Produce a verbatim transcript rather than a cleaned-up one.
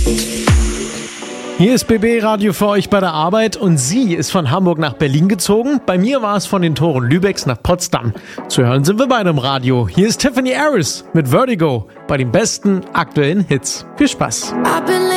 Hier ist B B Radio für euch bei der Arbeit und sie ist von Hamburg nach Berlin gezogen. Bei mir war es von den Toren Lübecks nach Potsdam. Zu hören sind wir beide im Radio. Hier ist Tiffany Harris mit Vertigo bei den besten aktuellen Hits. Viel Spaß.